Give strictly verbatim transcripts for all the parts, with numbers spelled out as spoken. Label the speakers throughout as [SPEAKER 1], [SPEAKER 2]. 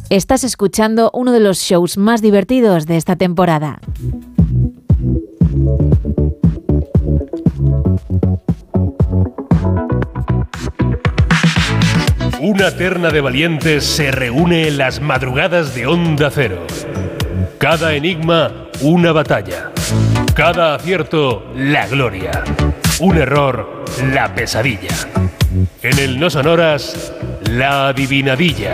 [SPEAKER 1] Estás escuchando uno de los shows más divertidos de esta temporada.
[SPEAKER 2] Una terna de valientes se reúne en las madrugadas de Onda Cero. Cada enigma, una batalla. Cada acierto, la gloria. Un error, la pesadilla. En el No Sonoras, la adivinadilla.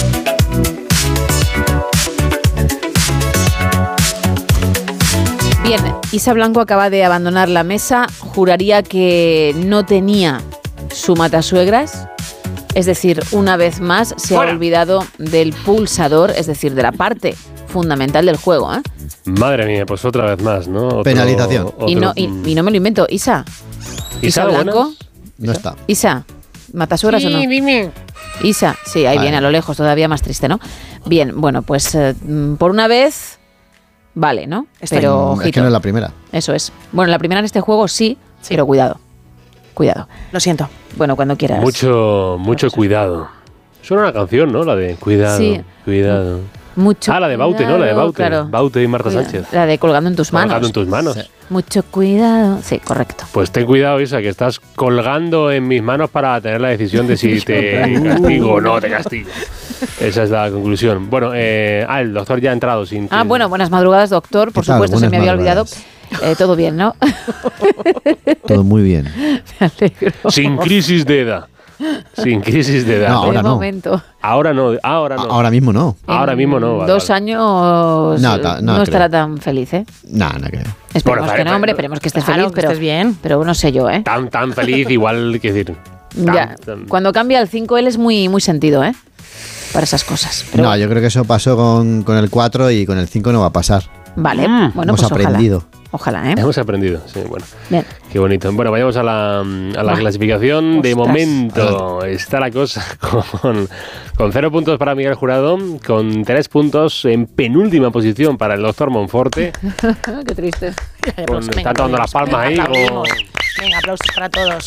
[SPEAKER 1] Bien, Isa Blanco acaba de abandonar la mesa. Juraría que no tenía su matasuegras. Es decir, una vez más se
[SPEAKER 2] ¡Fuera!
[SPEAKER 1] ha olvidado del pulsador, es decir, de la parte fundamental del juego, ¿eh?
[SPEAKER 2] Madre mía, pues otra vez más, ¿no? Otro,
[SPEAKER 3] Penalización.
[SPEAKER 2] otro-
[SPEAKER 1] Y, no, y, y no me lo invento. Isa.
[SPEAKER 2] Isa,
[SPEAKER 1] Blanco.
[SPEAKER 2] buenas.
[SPEAKER 3] No está.
[SPEAKER 1] Isa, ¿matasuegras o no?
[SPEAKER 4] dime.
[SPEAKER 1] Isa, sí, ahí
[SPEAKER 3] Vale.
[SPEAKER 1] viene a lo lejos, todavía más triste, ¿no? Bien, bueno, pues eh, mm, por una vez, vale, ¿no?
[SPEAKER 4] Está
[SPEAKER 1] Pero,
[SPEAKER 3] Mm,
[SPEAKER 1] ojito,
[SPEAKER 3] es que no es la primera.
[SPEAKER 1] eso es. Bueno, la primera en este juego sí,
[SPEAKER 4] Sí.
[SPEAKER 1] pero cuidado, cuidado.
[SPEAKER 4] Lo siento.
[SPEAKER 1] Bueno, cuando quieras.
[SPEAKER 2] Mucho, mucho cuidado. Suena una canción, ¿no? La de cuidado,
[SPEAKER 1] Sí.
[SPEAKER 2] cuidado.
[SPEAKER 1] Mucho
[SPEAKER 2] Ah, la de Baute, ¿no? La de
[SPEAKER 1] cuidado,
[SPEAKER 2] Baute.
[SPEAKER 1] claro.
[SPEAKER 2] Baute y Marta
[SPEAKER 1] Cuidado.
[SPEAKER 2] Sánchez.
[SPEAKER 1] La de colgando en tus
[SPEAKER 2] Colgando
[SPEAKER 1] manos.
[SPEAKER 2] en tus manos.
[SPEAKER 3] Sí.
[SPEAKER 1] Mucho cuidado. Sí, correcto.
[SPEAKER 2] Pues ten cuidado, Isa, que estás colgando en mis manos para tener la decisión de si te castigo o no te castigo. Esa es la conclusión. Bueno, eh, ah, el doctor ya ha entrado sin...
[SPEAKER 1] Ah,
[SPEAKER 2] sin-
[SPEAKER 1] bueno, buenas madrugadas, doctor. Por
[SPEAKER 3] ¿Qué tal?
[SPEAKER 1] supuesto, se
[SPEAKER 3] Buenas
[SPEAKER 1] me había olvidado.
[SPEAKER 3] madrugadas.
[SPEAKER 1] Eh, todo bien, ¿no?
[SPEAKER 3] Todo muy bien.
[SPEAKER 1] Me alegro.
[SPEAKER 2] Sin crisis de edad. Sin crisis de edad.
[SPEAKER 3] No,
[SPEAKER 2] ¿no?
[SPEAKER 3] ahora
[SPEAKER 1] De
[SPEAKER 3] no.
[SPEAKER 1] momento.
[SPEAKER 2] Ahora no, ahora no.
[SPEAKER 3] Ahora mismo no.
[SPEAKER 2] Ahora
[SPEAKER 1] En
[SPEAKER 2] mismo no. vale,
[SPEAKER 1] Dos
[SPEAKER 2] vale.
[SPEAKER 1] años
[SPEAKER 3] No,
[SPEAKER 1] no,
[SPEAKER 3] ta- no
[SPEAKER 1] estará
[SPEAKER 3] creo.
[SPEAKER 1] tan feliz, ¿eh?
[SPEAKER 3] No, no creo.
[SPEAKER 1] Esperemos
[SPEAKER 2] Bueno,
[SPEAKER 1] que
[SPEAKER 2] vale,
[SPEAKER 1] no, hombre,
[SPEAKER 2] vale.
[SPEAKER 1] esperemos que estés
[SPEAKER 4] Claro,
[SPEAKER 1] feliz,
[SPEAKER 4] que
[SPEAKER 1] pero,
[SPEAKER 4] estés bien.
[SPEAKER 1] pero no sé yo, ¿eh?
[SPEAKER 2] Tan, tan feliz, igual, que decir... tan-
[SPEAKER 1] Ya,
[SPEAKER 2] tan-
[SPEAKER 1] cuando cambia al cinco él es muy, muy sentido, ¿eh? Para esas cosas. Pero
[SPEAKER 3] No, yo creo que eso pasó con, con el cuatro y con el cinco no va a pasar.
[SPEAKER 1] vale,
[SPEAKER 2] Mm,
[SPEAKER 1] bueno,
[SPEAKER 3] hemos
[SPEAKER 1] pues
[SPEAKER 3] aprendido.
[SPEAKER 1] Ojalá, ojalá, ¿eh?
[SPEAKER 2] Hemos aprendido, sí, bueno.
[SPEAKER 1] Bien.
[SPEAKER 2] Qué bonito. Bueno, vayamos a la, a la
[SPEAKER 1] Buah.
[SPEAKER 2] clasificación. De
[SPEAKER 1] Ostras.
[SPEAKER 2] momento está la cosa con, con cero puntos para Miguel Jurado, con tres puntos en penúltima posición para el doctor Monforte.
[SPEAKER 1] Qué triste.
[SPEAKER 2] Con- está tomando las palmas ahí.
[SPEAKER 4] Aplaudimos.
[SPEAKER 2] Con,
[SPEAKER 4] Venga, aplausos para todos.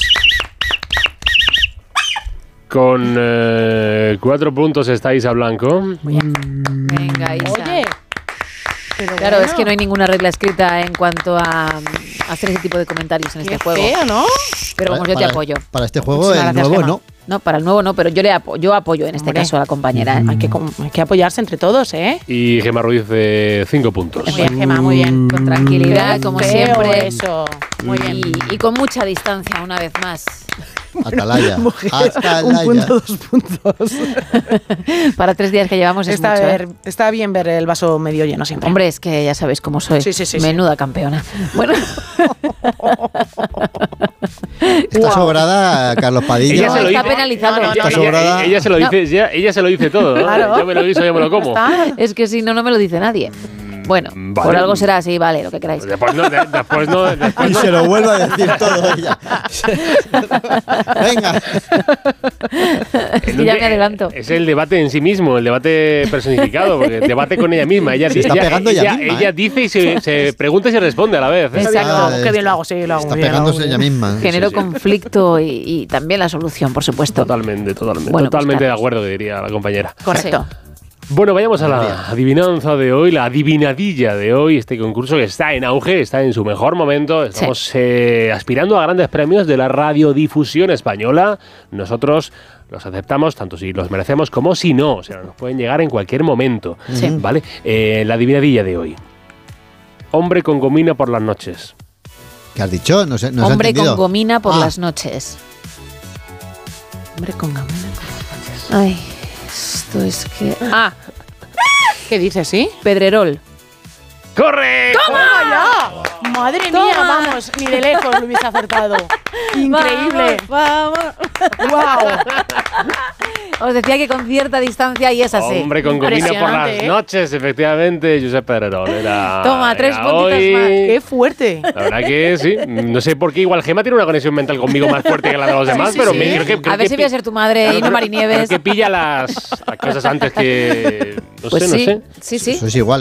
[SPEAKER 2] con eh, cuatro puntos está Isa Blanco.
[SPEAKER 1] Venga, Isa.
[SPEAKER 4] Oye. Pero
[SPEAKER 1] Claro,
[SPEAKER 4] bueno,
[SPEAKER 1] es que no hay ninguna regla escrita en cuanto a, a hacer ese tipo de comentarios en
[SPEAKER 4] qué
[SPEAKER 1] este juego.
[SPEAKER 4] feo, ¿no?
[SPEAKER 1] Pero vamos, yo te
[SPEAKER 3] Para-
[SPEAKER 1] apoyo.
[SPEAKER 3] Para este juego,
[SPEAKER 4] Muchísimas
[SPEAKER 3] el
[SPEAKER 4] gracias,
[SPEAKER 3] nuevo
[SPEAKER 4] Gemma.
[SPEAKER 3] no.
[SPEAKER 1] No, para el nuevo no, pero yo le apo- yo apoyo en este
[SPEAKER 4] Hombre.
[SPEAKER 1] caso a la compañera. ¿eh?
[SPEAKER 4] Hay que, com- hay que apoyarse entre todos, ¿eh?
[SPEAKER 2] Y Gemma Ruiz de cinco puntos.
[SPEAKER 4] Muy bien, Gemma, muy bien.
[SPEAKER 1] Con tranquilidad, como
[SPEAKER 4] Feo
[SPEAKER 1] siempre.
[SPEAKER 4] eso. Muy bien.
[SPEAKER 1] Y, y con mucha distancia, una vez más.
[SPEAKER 3] Atalaya.
[SPEAKER 4] Un
[SPEAKER 3] Atalaya.
[SPEAKER 4] punto, dos puntos.
[SPEAKER 1] Para tres días que llevamos es
[SPEAKER 4] Está,
[SPEAKER 1] mucho, ¿eh?
[SPEAKER 4] ver- está bien ver el vaso medio lleno siempre.
[SPEAKER 1] Hombre, es que ya sabéis cómo soy.
[SPEAKER 4] Sí, sí, sí, sí.
[SPEAKER 1] Menuda campeona. Bueno.
[SPEAKER 3] Está sobrada Carlos Padilla.
[SPEAKER 2] Ella se lo
[SPEAKER 1] está
[SPEAKER 2] dice.
[SPEAKER 1] penalizado.
[SPEAKER 4] No, no, no.
[SPEAKER 3] Está
[SPEAKER 2] Ella,
[SPEAKER 3] sobrada.
[SPEAKER 2] ella se lo dice, ella, ella se lo dice todo, ¿no?
[SPEAKER 4] Claro.
[SPEAKER 2] Yo me lo guiso, yo me lo como.
[SPEAKER 4] Está.
[SPEAKER 1] Es que si no, no me lo dice nadie. Bueno,
[SPEAKER 2] Vale.
[SPEAKER 1] por algo será así, vale, lo que queráis.
[SPEAKER 2] Después no, de- después no, después
[SPEAKER 3] Y
[SPEAKER 2] no.
[SPEAKER 3] se lo vuelve a decir todo ella. Venga.
[SPEAKER 1] Es que ya me adelanto.
[SPEAKER 2] Es el debate en sí mismo, el debate personificado, porque debate con ella misma. Ella,
[SPEAKER 3] Se está
[SPEAKER 2] ella-
[SPEAKER 3] pegando ella
[SPEAKER 2] ella,
[SPEAKER 3] misma,
[SPEAKER 2] ella
[SPEAKER 3] ¿eh?
[SPEAKER 2] dice y se, se pregunta y se responde a la vez. ¿eh?
[SPEAKER 1] Exacto.
[SPEAKER 3] Ah,
[SPEAKER 4] Qué bien lo hago, sí, lo hago
[SPEAKER 3] Está
[SPEAKER 4] muy bien, lo hago
[SPEAKER 3] pegándose
[SPEAKER 4] muy
[SPEAKER 3] ella
[SPEAKER 4] bien.
[SPEAKER 3] misma.
[SPEAKER 1] Genero
[SPEAKER 2] sí.
[SPEAKER 1] conflicto y, y también la solución, por supuesto.
[SPEAKER 2] Totalmente, totalmente.
[SPEAKER 1] Bueno, pues
[SPEAKER 2] totalmente de
[SPEAKER 1] Carlos.
[SPEAKER 2] acuerdo, que diría la compañera.
[SPEAKER 4] Correcto.
[SPEAKER 2] Bueno, vayamos a la adivinanza de hoy, la adivinadilla de hoy, este concurso que está en auge, está en su mejor momento. Estamos eh, aspirando a grandes premios de la radiodifusión española. Nosotros los aceptamos tanto si los merecemos como si no. O sea, nos pueden llegar en cualquier momento.
[SPEAKER 1] Sí.
[SPEAKER 2] ¿Vale? Eh, la adivinadilla de hoy. Hombre con gomina por las noches.
[SPEAKER 3] ¿Qué has dicho? No sé, no se ha
[SPEAKER 1] Hombre con
[SPEAKER 3] entendido.
[SPEAKER 1] gomina por
[SPEAKER 3] Ah.
[SPEAKER 1] las noches.
[SPEAKER 4] Hombre con gomina.
[SPEAKER 1] Ay, esto es que... Ah,
[SPEAKER 4] ¿Qué dices, sí?
[SPEAKER 1] Pedrerol.
[SPEAKER 2] ¡Correcto!
[SPEAKER 4] ¡Toma ya! Madre
[SPEAKER 1] Toma.
[SPEAKER 4] mía, vamos, ni de lejos lo hubiese acertado. Increíble.
[SPEAKER 1] Vamos, vamos.
[SPEAKER 4] Wow.
[SPEAKER 1] Os decía que con cierta distancia y es así.
[SPEAKER 2] Hombre con gomina por las
[SPEAKER 4] Impresionante, ¿eh?
[SPEAKER 2] noches, efectivamente, Josep Pedrerol. Era,
[SPEAKER 1] Toma, tres
[SPEAKER 2] era
[SPEAKER 1] puntitos
[SPEAKER 2] hoy.
[SPEAKER 1] más.
[SPEAKER 4] Qué fuerte.
[SPEAKER 2] La verdad que sí. No sé por qué, igual Gemma tiene una conexión mental conmigo más fuerte que la de los demás,
[SPEAKER 4] sí,
[SPEAKER 2] pero
[SPEAKER 4] sí.
[SPEAKER 2] me creo que. creo
[SPEAKER 1] A ver
[SPEAKER 2] que
[SPEAKER 1] si voy a
[SPEAKER 2] pi-
[SPEAKER 1] ser tu madre
[SPEAKER 2] Claro,
[SPEAKER 1] y no
[SPEAKER 2] creo-
[SPEAKER 1] Marinieves.
[SPEAKER 2] creo que pilla las, las cosas antes que. No
[SPEAKER 1] Pues
[SPEAKER 2] sé,
[SPEAKER 1] sí,
[SPEAKER 2] no sé.
[SPEAKER 1] sí, sí.
[SPEAKER 3] Sois iguales.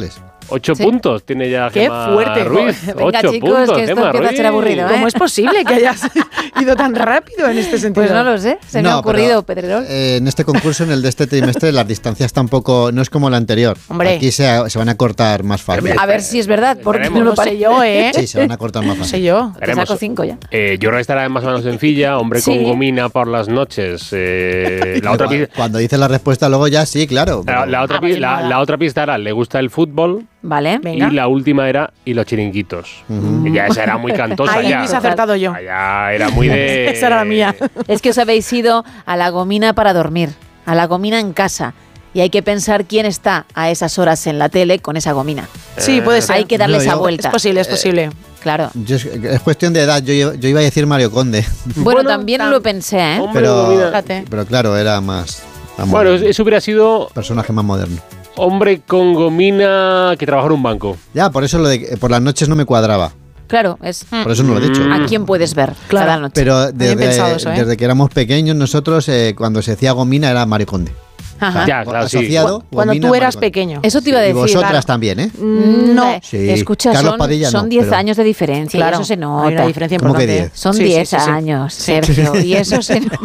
[SPEAKER 5] Ocho
[SPEAKER 1] Sí.
[SPEAKER 5] puntos tiene ya
[SPEAKER 4] Qué
[SPEAKER 5] Gemma
[SPEAKER 4] fuerte.
[SPEAKER 5] Ruiz.
[SPEAKER 1] Venga,
[SPEAKER 5] Ocho
[SPEAKER 1] chicos,
[SPEAKER 5] puntos,
[SPEAKER 1] que esto
[SPEAKER 5] Gemma
[SPEAKER 1] empieza a ser
[SPEAKER 5] Ruiz.
[SPEAKER 1] aburrido, ¿eh?
[SPEAKER 4] ¿Cómo es posible que hayas ido tan rápido en este sentido?
[SPEAKER 1] Pues no lo sé, se me ha
[SPEAKER 3] No,
[SPEAKER 1] ocurrido,
[SPEAKER 3] pero,
[SPEAKER 1] Pedrerol.
[SPEAKER 3] eh, en este concurso, en el de este trimestre, las distancias tampoco, no es como el anterior.
[SPEAKER 4] Hombre.
[SPEAKER 3] Aquí se, se van a cortar más fácil.
[SPEAKER 1] A ver si es verdad, porque
[SPEAKER 5] Esperemos.
[SPEAKER 1] no
[SPEAKER 4] No
[SPEAKER 1] lo
[SPEAKER 4] lo sé
[SPEAKER 1] parece.
[SPEAKER 4] yo, ¿eh?
[SPEAKER 3] Sí, se van a cortar más
[SPEAKER 4] No sé
[SPEAKER 3] fácil.
[SPEAKER 4] yo.
[SPEAKER 1] Te
[SPEAKER 5] Veremos.
[SPEAKER 1] saco cinco ya.
[SPEAKER 5] Eh, yo creo que estará más o menos sencilla. Hombre
[SPEAKER 1] Sí.
[SPEAKER 5] con gomina por las noches. Eh, la, otra
[SPEAKER 3] Cuando,
[SPEAKER 5] pi-
[SPEAKER 3] cuando dice la respuesta, luego ya sí, claro.
[SPEAKER 5] la,
[SPEAKER 3] pero-
[SPEAKER 5] la otra
[SPEAKER 4] Ah,
[SPEAKER 5] pi-
[SPEAKER 4] vale,
[SPEAKER 5] la-
[SPEAKER 4] nada.
[SPEAKER 5] la otra pista era, le gusta el fútbol.
[SPEAKER 1] Vale.
[SPEAKER 4] Venga.
[SPEAKER 5] Y la última era, y los chiringuitos.
[SPEAKER 3] Ujú.
[SPEAKER 5] Y ya esa era muy cantosa.
[SPEAKER 4] Ahí
[SPEAKER 5] ya.
[SPEAKER 4] hubiese acertado yo.
[SPEAKER 5] Ya era muy de...
[SPEAKER 4] Esa era la mía.
[SPEAKER 1] Es que os habéis ido a la gomina para dormir, a la gomina en casa. Y hay que pensar quién está a esas horas en la tele con esa gomina.
[SPEAKER 4] Sí, puede ser.
[SPEAKER 1] Hay que darle
[SPEAKER 3] No,
[SPEAKER 1] esa
[SPEAKER 3] yo-
[SPEAKER 1] vuelta.
[SPEAKER 4] Es posible, es posible.
[SPEAKER 1] Claro.
[SPEAKER 3] Yo es, es cuestión de edad. Yo, yo iba a decir Mario Conde,
[SPEAKER 1] Bueno,
[SPEAKER 5] Bueno,
[SPEAKER 1] también
[SPEAKER 4] tam-
[SPEAKER 1] lo pensé, ¿eh?
[SPEAKER 5] Hombre,
[SPEAKER 3] pero,
[SPEAKER 5] gomina.
[SPEAKER 4] Fíjate.
[SPEAKER 3] pero claro, era más. más
[SPEAKER 5] Bueno,
[SPEAKER 3] moderno.
[SPEAKER 5] eso hubiera sido
[SPEAKER 3] Personaje más moderno.
[SPEAKER 5] hombre con gomina que trabaja en un banco.
[SPEAKER 3] Ya, por eso lo de que por las noches no me cuadraba.
[SPEAKER 1] Claro, es
[SPEAKER 3] Por eso no lo he dicho.
[SPEAKER 1] a quién puedes ver
[SPEAKER 4] Claro.
[SPEAKER 1] cada noche.
[SPEAKER 3] Pero
[SPEAKER 4] Bien
[SPEAKER 3] desde,
[SPEAKER 4] pensado eso, ¿eh?
[SPEAKER 3] desde que éramos pequeños, nosotros, eh, cuando se decía gomina, era Mario Conde.
[SPEAKER 1] Ajá.
[SPEAKER 5] Ya, claro, sí.
[SPEAKER 3] Asociado,
[SPEAKER 4] Cuando
[SPEAKER 3] gomina,
[SPEAKER 4] tú eras
[SPEAKER 3] Mario Conde.
[SPEAKER 4] pequeño.
[SPEAKER 1] Eso te iba a
[SPEAKER 3] Y
[SPEAKER 1] decir.
[SPEAKER 3] vosotras
[SPEAKER 1] claro.
[SPEAKER 3] también, ¿eh?
[SPEAKER 4] No.
[SPEAKER 1] Eh,
[SPEAKER 3] Sí.
[SPEAKER 1] Escucha,
[SPEAKER 3] Carlos
[SPEAKER 1] son,
[SPEAKER 3] Padilla no,
[SPEAKER 1] son diez
[SPEAKER 3] pero-
[SPEAKER 1] años de diferencia.
[SPEAKER 4] Claro,
[SPEAKER 1] Y eso se
[SPEAKER 4] hay
[SPEAKER 1] nota.
[SPEAKER 4] una diferencia
[SPEAKER 3] ¿Cómo que
[SPEAKER 4] importante.
[SPEAKER 3] diez?
[SPEAKER 1] Son
[SPEAKER 4] Sí, sí,
[SPEAKER 1] diez
[SPEAKER 4] sí, sí.
[SPEAKER 1] años,
[SPEAKER 4] Sí.
[SPEAKER 1] Sergio. Y eso se nota.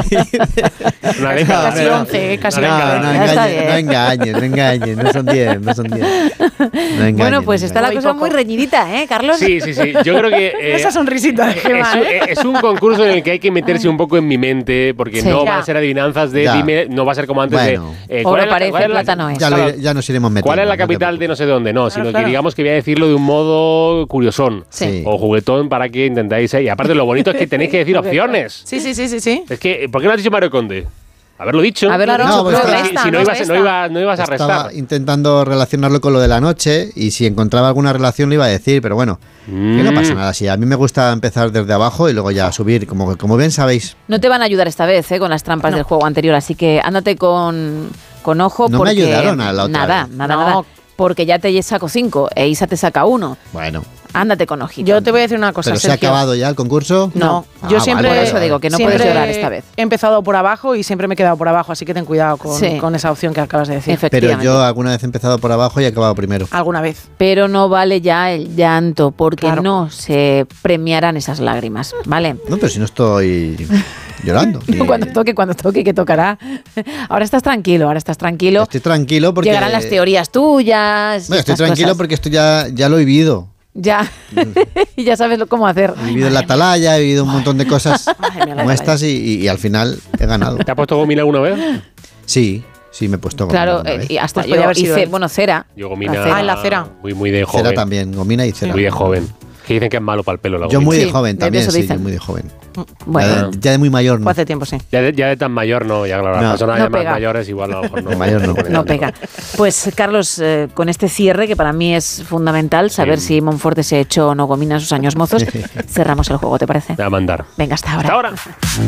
[SPEAKER 5] Una década.
[SPEAKER 4] Casi once, casi
[SPEAKER 5] Una
[SPEAKER 3] No,
[SPEAKER 5] década.
[SPEAKER 3] no
[SPEAKER 1] Ya está
[SPEAKER 3] engañes,
[SPEAKER 1] bien.
[SPEAKER 3] no engañes, no engañes, no son diez, no son diez. No engañes,
[SPEAKER 1] Bueno, pues
[SPEAKER 3] no
[SPEAKER 1] está la
[SPEAKER 3] engañes.
[SPEAKER 1] cosa
[SPEAKER 4] poco.
[SPEAKER 1] muy reñidita, ¿eh, Carlos?
[SPEAKER 5] Sí, sí, sí. Yo creo que... eh,
[SPEAKER 4] Esa sonrisita de
[SPEAKER 5] es,
[SPEAKER 4] Gemma,
[SPEAKER 5] un-
[SPEAKER 4] ¿eh?
[SPEAKER 5] es un concurso en el que hay que meterse un poco en mi mente, porque
[SPEAKER 1] Sí.
[SPEAKER 5] no
[SPEAKER 4] Ya.
[SPEAKER 5] van a ser adivinanzas de
[SPEAKER 3] Ya.
[SPEAKER 5] dime, no va a ser como antes
[SPEAKER 3] Bueno.
[SPEAKER 5] de... eh,
[SPEAKER 1] Oro
[SPEAKER 5] es la-
[SPEAKER 1] parece,
[SPEAKER 5] cuál es la-
[SPEAKER 1] plátano es.
[SPEAKER 3] Ya, lo
[SPEAKER 5] Claro.
[SPEAKER 3] iré- ya nos iremos metiendo.
[SPEAKER 5] ¿Cuál es la
[SPEAKER 3] no te
[SPEAKER 5] capital de no sé dónde? No, sino que
[SPEAKER 4] claro.
[SPEAKER 5] digamos que voy a decirlo de un modo curiosón
[SPEAKER 1] Sí.
[SPEAKER 5] o juguetón para que intentáis. ¿eh? Y aparte, lo bonito es que tenéis que decir opciones.
[SPEAKER 4] Sí, sí, sí, sí, sí.
[SPEAKER 5] Es que, ¿por qué no has dicho Mario Conde? Haberlo dicho.
[SPEAKER 1] Haberlo
[SPEAKER 4] Claro,
[SPEAKER 1] dicho,
[SPEAKER 3] No, pues
[SPEAKER 1] pero
[SPEAKER 3] está-
[SPEAKER 5] si,
[SPEAKER 1] resta,
[SPEAKER 5] si no,
[SPEAKER 1] nos
[SPEAKER 5] ibas,
[SPEAKER 1] resta.
[SPEAKER 5] no, iba- no ibas a restar.
[SPEAKER 3] Estaba intentando relacionarlo con lo de la noche y si encontraba alguna relación lo iba a decir, pero bueno, que no
[SPEAKER 5] Mm.
[SPEAKER 3] pasa nada. Si a mí me gusta empezar desde abajo y luego ya subir, como, como bien sabéis.
[SPEAKER 1] No te van a ayudar esta vez, ¿eh? Con las trampas
[SPEAKER 4] No.
[SPEAKER 1] del juego anterior, así que ándate con, con ojo.
[SPEAKER 3] No me
[SPEAKER 1] porque
[SPEAKER 3] ayudaron a la otra
[SPEAKER 1] Nada,
[SPEAKER 3] vez.
[SPEAKER 1] nada,
[SPEAKER 4] No.
[SPEAKER 1] nada. Porque ya te saco cinco e Isa te saca uno.
[SPEAKER 3] Bueno,
[SPEAKER 1] Ándate con ojito.
[SPEAKER 4] Yo te voy a decir una cosa,
[SPEAKER 3] pero se ha
[SPEAKER 4] Sergio.
[SPEAKER 3] acabado ya el concurso.
[SPEAKER 4] No,
[SPEAKER 3] Ah,
[SPEAKER 4] yo
[SPEAKER 3] vale,
[SPEAKER 4] siempre.
[SPEAKER 1] Por
[SPEAKER 3] vale,
[SPEAKER 1] eso
[SPEAKER 3] vale.
[SPEAKER 1] digo que no
[SPEAKER 4] siempre
[SPEAKER 1] puedes llorar esta vez.
[SPEAKER 4] He empezado por abajo y siempre me he quedado por abajo, así que ten cuidado con,
[SPEAKER 1] Sí.
[SPEAKER 4] con esa opción que acabas de decir.
[SPEAKER 3] Pero
[SPEAKER 1] Efectivamente.
[SPEAKER 3] yo alguna vez he empezado por abajo y he acabado primero.
[SPEAKER 4] Alguna vez.
[SPEAKER 1] Pero no vale ya el llanto, porque
[SPEAKER 4] Claro.
[SPEAKER 1] no se premiarán esas lágrimas, ¿vale?
[SPEAKER 3] No, pero si no estoy llorando.
[SPEAKER 1] No,
[SPEAKER 3] Y
[SPEAKER 1] cuando toque, cuando toque, que tocará. Ahora estás tranquilo, ahora estás tranquilo.
[SPEAKER 3] Estoy tranquilo porque.
[SPEAKER 1] Llegarán las teorías tuyas. y
[SPEAKER 3] Bueno, estoy
[SPEAKER 1] estas
[SPEAKER 3] tranquilo
[SPEAKER 1] cosas.
[SPEAKER 3] porque esto ya, ya lo he vivido.
[SPEAKER 1] Ya. Y ya sabes lo- cómo hacer.
[SPEAKER 3] He vivido en la atalaya, he vivido un montón de cosas
[SPEAKER 4] Madre mía, la
[SPEAKER 3] como
[SPEAKER 4] atalaya.
[SPEAKER 3] estas y, y- y al final he ganado.
[SPEAKER 5] ¿Te has puesto gomina alguna vez?
[SPEAKER 3] Sí, sí, me he puesto gomina
[SPEAKER 1] Claro,
[SPEAKER 3] alguna
[SPEAKER 1] eh,
[SPEAKER 3] vez.
[SPEAKER 1] y hasta
[SPEAKER 4] Pues podía
[SPEAKER 1] yo
[SPEAKER 4] haber sido
[SPEAKER 1] hice,
[SPEAKER 4] él.
[SPEAKER 1] bueno, cera.
[SPEAKER 5] Yo gomina...
[SPEAKER 1] La cera.
[SPEAKER 4] Ah, en la cera.
[SPEAKER 5] Muy, muy de joven.
[SPEAKER 3] Cera también, gomina y cera.
[SPEAKER 5] Muy de joven. Que dicen que es malo para el pelo la
[SPEAKER 3] Yo
[SPEAKER 5] gomina.
[SPEAKER 3] muy
[SPEAKER 1] Sí,
[SPEAKER 3] de joven
[SPEAKER 1] de
[SPEAKER 3] también,
[SPEAKER 1] eso
[SPEAKER 3] sí,
[SPEAKER 1] dicen.
[SPEAKER 3] yo muy de joven.
[SPEAKER 1] Bueno,
[SPEAKER 3] ya, de, ya de muy mayor,
[SPEAKER 4] Fue
[SPEAKER 3] no.
[SPEAKER 4] hace tiempo, sí.
[SPEAKER 5] Ya de, ya de tan mayor no, ya claro, las
[SPEAKER 3] No.
[SPEAKER 5] personas
[SPEAKER 1] No
[SPEAKER 5] ya más
[SPEAKER 1] pega.
[SPEAKER 5] mayores igual a lo mejor no.
[SPEAKER 3] De mayor no.
[SPEAKER 1] no pega. Pues Carlos, eh, con este cierre, que para mí es fundamental, saber
[SPEAKER 5] Sí.
[SPEAKER 1] si Monforte se echó o no gomina sus años mozos, cerramos el juego, ¿te parece?
[SPEAKER 5] Me va a mandar.
[SPEAKER 1] Venga, hasta ahora.
[SPEAKER 5] Hasta ahora.